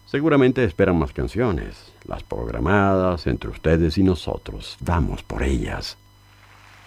Seguramente esperan más canciones, las programadas entre ustedes y nosotros. Vamos por ellas.